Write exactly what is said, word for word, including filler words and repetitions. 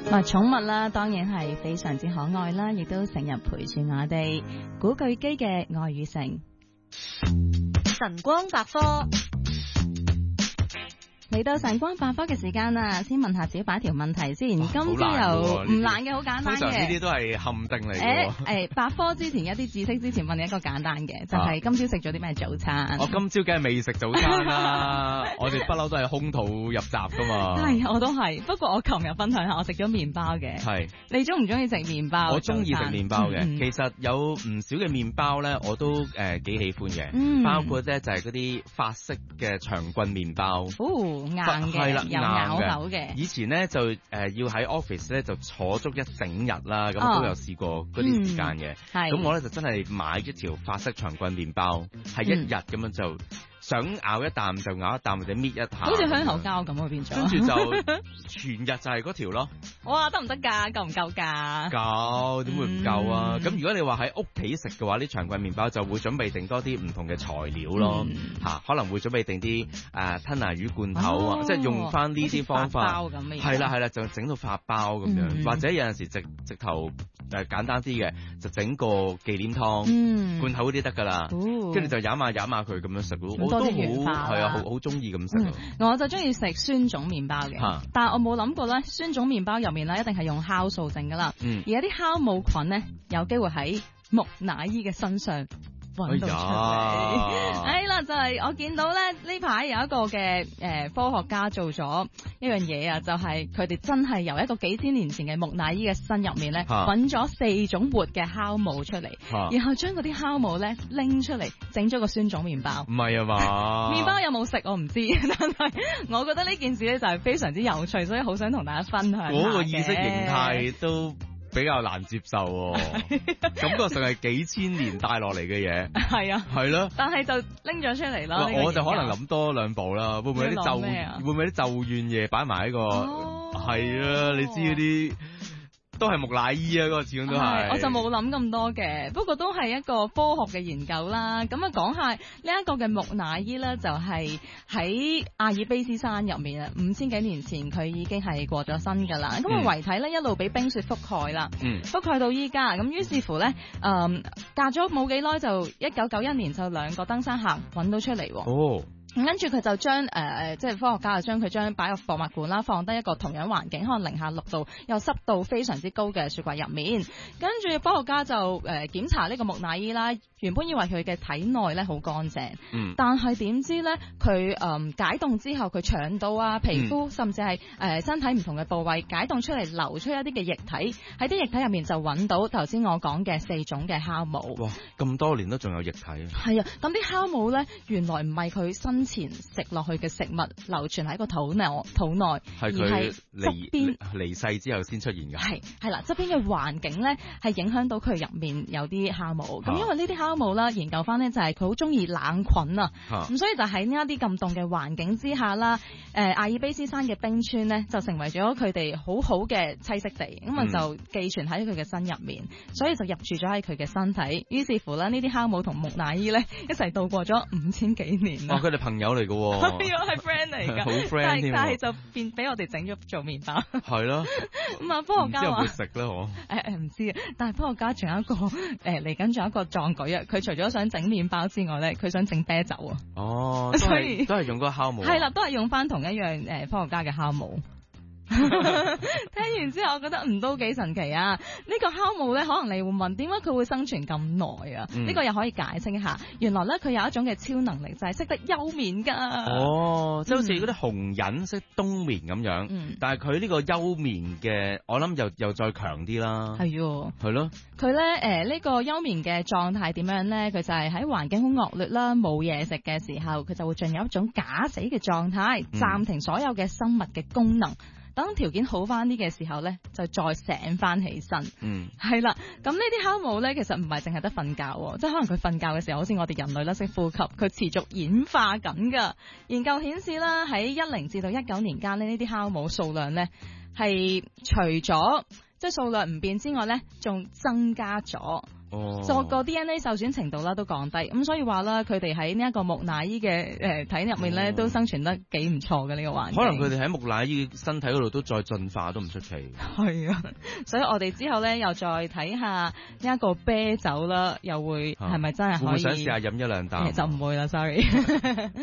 啊，寵物啦，當然係非常之可愛啦，亦都成日陪住我哋。古巨基嘅《愛與誠》， 晨光百科。 嚟到晨光百科嘅時間啦，先問下自己擺條問題先。今朝又唔難嘅，好簡單嘅。通常呢啲都係陷阱嚟嘅。 誒誒，百科之前一啲知識之前問你一個簡單嘅，就係今朝食咗啲咩早餐？ 我今朝梗係未食早餐啦，我哋不嬲都係空肚入閘噶嘛。 係，我都係。不過我琴日分享下，我食咗麵包嘅。係。你中唔中意食麵包？ 我中意食麵包嘅。其實有唔少嘅麵包咧，我都誒幾喜歡嘅。包括咧就係嗰啲法式嘅長棍麵包。 哦。硬嘅，有咬口嘅。 以前咧就誒、呃、要喺 office 咧就坐足一整日啦，咁、哦、都有試過嗰啲時間嘅。咁、嗯、我咧就真係買一條法式長棍麵包，係、嗯、一日咁樣就想咬一啖就咬一啖，或者搣一下， 好似香口膠咁啊變咗。 跟住就全日就係嗰條咯。 哇，得唔得㗎？夠唔夠㗎？ 夠，點會唔夠啊？咁、嗯、如果你話喺屋企食嘅話，啲長棍麵包就會準備定多啲唔同嘅材料咯，嚇、嗯，可能會準備定啲誒吞拿魚罐頭啊，哦、即係用翻呢啲方法，係啦係啦，就整到發包咁樣，嗯、或者有陣時直直頭誒簡單啲嘅，就整個忌廉湯、嗯、罐頭嗰啲得㗎啦，跟住就飲下飲下佢咁樣食咯。我都好係啊，好好中意咁食。 我就中意食酸種麵包嘅，啊、但係我冇諗過咧，酸種麵包入面咧一定係用酵素整㗎啦，嗯、而有啲酵母菌咧有機會喺木乃伊嘅身上揾到出嚟。哎啦，就係、是、我見到咧呢排有一個嘅誒、呃、科學家做咗一樣嘢啊，就係佢哋真係由一個幾千年前嘅木乃伊嘅身入面咧揾咗四種活嘅酵母出嚟，啊、然後將嗰啲酵母咧拎出嚟整咗個酸種麵包。 唔係啊嘛？麵包有冇食我唔知，但係我覺得呢件事咧就係非常之有趣，所以好想同大家分享。 嗰個意識形態都比較難接受喎，感覺上係幾千年帶落嚟嘅嘢。係啊，係咯。但係就拎咗出嚟啦。我就可能諗多兩步啦，會唔會啲咒會唔會啲咒怨嘢擺埋喺個？係啊，你知嗰啲。都係木乃伊啊！嗰個始終都係， 我就冇諗咁多嘅。不過都係一個科學嘅研究啦。咁啊，講下呢一個嘅木乃伊咧，就係喺阿爾卑斯山入面啊。五千幾年前佢已經係過咗身㗎啦。咁啊、嗯，遺體咧一路俾冰雪覆蓋啦，嗯、覆蓋到依家。咁於是乎咧，誒、嗯、隔咗冇幾耐就一九九一年就兩個登山客揾到出嚟喎。哦。跟住佢就將誒誒，即係科學家就將佢將擺入博物館啦，放低一個同樣環境，可能零下六度又濕度非常之高嘅雪櫃入面。跟住科學家就誒、呃、檢查呢個木乃伊啦，原本以為佢嘅體內咧好乾淨，嗯、但係點知咧佢誒解凍之後，佢腸道啊、皮膚、嗯、甚至係誒、呃、身體唔同嘅部位解凍出嚟，流出一啲嘅液體，喺啲液體入面就揾到頭先我講嘅四種嘅酵母。 哇！咁多年都仲有液體。 係啊，咁啲酵母咧原來唔係佢生前食落去嘅食物流傳喺個肚內，肚內而係側邊離世之後先出現嘅。 係係啦，側邊嘅環境咧係影響到佢入面有啲酵母。咁、啊、因為呢啲酵母啦，研究翻咧就係佢好中意冷菌啊。咁、啊、所以就喺呢一啲咁凍嘅環境之下啦，誒、呃、阿爾卑斯山嘅冰川咧就成為咗佢哋好好嘅棲息地，咁啊、嗯、就寄存喺佢嘅身入面，所以就入住咗喺佢嘅身體。於是乎咧，呢啲酵母同木乃伊咧一齊度過咗五千幾年啦。 哦，佢哋朋友嚟嘅喎， 係啊，係 friend 嚟㗎，好 friend 添。但係就變俾我哋整咗做麵包。係咯。咁啊，科學家話食咧，我誒誒唔知啊。但係科學家仲有一個誒嚟緊，仲、呃、有一個壯舉啊！佢除咗想整麵包之外咧，佢想整啤酒啊。哦，所以都係用嗰個酵母。 係啦，都係用翻同一樣誒、呃、科學家嘅酵母。聽完之後我覺得唔都幾神奇啊！呢、這個酵母咧，可能你會問點解佢會生存咁耐啊？呢、嗯、個又可以解釋一下。原來咧佢有一種嘅超能力，就係、是、識得休眠噶。哦，即係好似嗰啲紅人識冬眠咁樣。嗯，但係佢呢個休眠嘅，我諗又又再強啲啦。係喎，係咯。佢咧誒呢個休眠嘅狀態點樣咧？佢就係喺環境好惡劣啦，冇嘢食嘅時候，佢就會進入一種假死嘅狀態，暫停所有嘅生物嘅功能。等條件好翻啲嘅時候咧，就再醒翻起身。嗯，係啦。咁呢啲酵母咧，其實唔係淨係得瞓覺，即係可能佢瞓覺嘅時候，好似我哋人類啦，識呼吸，佢持續演化緊噶。研究顯示啦，喺一零至到一九年間呢，呢啲酵母數量咧係除咗即係數量唔變之外咧，仲增加咗。 哦， 作個 D N A 受損程度啦都降低，咁所以話啦，佢哋喺呢一個木乃伊嘅誒體入面咧，都生存得幾唔錯嘅呢個環境。 可能佢哋喺木乃伊身體嗰度都再進化都唔出奇。 係啊，所以我哋之後咧又再睇下呢一個啤酒啦，又會係咪真係可以？ 會唔會想試下飲一兩啖？ 就唔會啦，sorry。